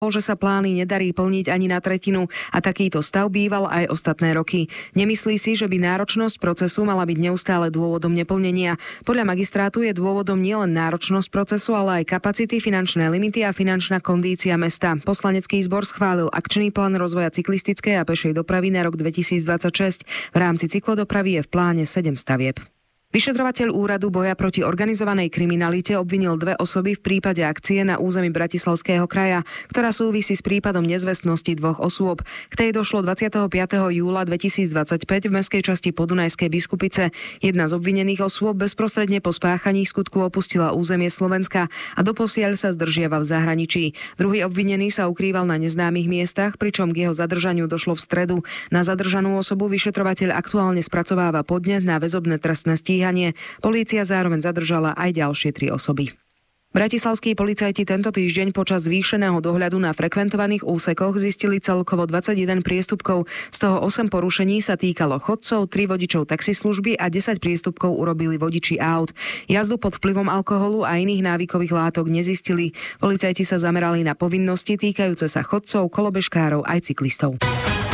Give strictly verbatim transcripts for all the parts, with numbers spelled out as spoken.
že sa plány nedarí plniť ani na tretinu a takýto stav býval aj ostatné roky. Nemyslí si, že by náročnosť procesu mala byť neustále dôvodom neplnenia. Podľa magistrátu je dôvodom nielen náročnosť procesu, ale aj kapacity, finančné limity a finančná kondícia mesta. Poslanecký zbor schválil akčný plán rozvoja cyklistickej a pešej dopravy na rok dvetisícdvadsaťšesť. V rámci cyklodopravy je v pláne sedem stavieb. Vyšetrovateľ úradu boja proti organizovanej kriminalite obvinil dve osoby v prípade akcie na území Bratislavského kraja, ktorá súvisí s prípadom nezvestnosti dvoch osôb. K tej došlo dvadsiateho piateho júla dvetisícdvadsaťpäť v mestskej časti Podunajskej Biskupice. Jedna z obvinených osôb bezprostredne po spáchaní skutku opustila územie Slovenska a doposiaľ sa zdržiava v zahraničí. Druhý obvinený sa ukrýval na neznámych miestach, pričom k jeho zadržaniu došlo v stredu. Na zadržanú osobu vyšetrovateľ aktuálne spracováva podnet na väzobné trestné stíhanie. Polícia zároveň zadržala aj ďalšie tri osoby. Bratislavskí policajti tento týždeň počas zvýšeného dohľadu na frekventovaných úsekoch zistili celkovo dvadsaťjeden priestupkov, z toho osem porušení sa týkalo chodcov, tri vodičov taxislužby a desať priestupkov urobili vodiči aut. Jazdu pod vplyvom alkoholu a iných návykových látok nezistili. Policajti sa zamerali na povinnosti týkajúce sa chodcov, kolobežkárov aj cyklistov.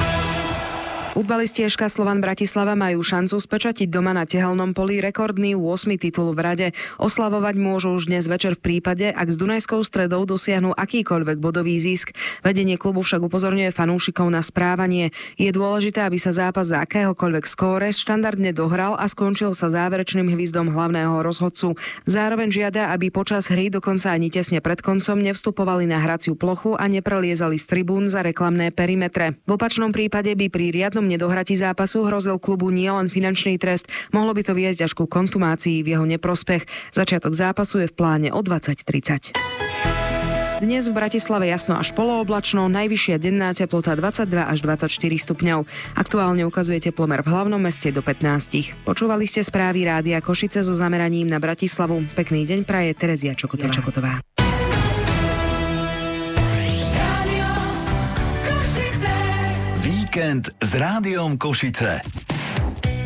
Futbalisti ŠK Slovan Bratislava majú šancu spečatiť doma na tehelnom poli rekordný ôsmy titul v rade. Oslavovať môžu už dnes večer v prípade, ak s Dunajskou Stredou dosiahnu akýkoľvek bodový zisk. Vedenie klubu však upozorňuje fanúšikov na správanie. Je dôležité, aby sa zápas za akéhokoľvek skóre štandardne dohral a skončil sa záverečným hvizdom hlavného rozhodcu. Zároveň žiada, aby počas hry dokonca ani tesne pred koncom nevstupovali na hraciu plochu a nepreliezali z tribún za reklamné perimetre. V opačnom prípade by pri riadnom nedohratí zápasu hrozil klubu nielen finančný trest, mohlo by to viesť až ku kontumácii v jeho neprospech. Začiatok zápasu je v pláne o dvadsať tridsať. Dnes v Bratislave jasno až polooblačno, najvyššia denná teplota dvadsaťdva až dvadsaťštyri stupňov. Aktuálne ukazuje teplomer v hlavnom meste do pätnásť. Počúvali ste správy Rádia Košice so zameraním na Bratislavu. Pekný deň praje Terezia Čokotová. Čokotová. Víkend s Rádiom Košice.